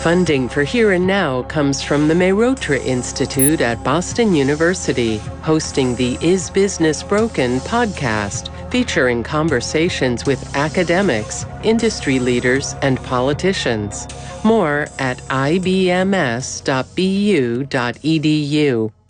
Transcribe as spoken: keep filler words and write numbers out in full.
Funding for Here and Now comes from the Mehrotra Institute at Boston University, hosting the Is Business Broken podcast, featuring conversations with academics, industry leaders, and politicians. More at I B M S dot B U dot E D U.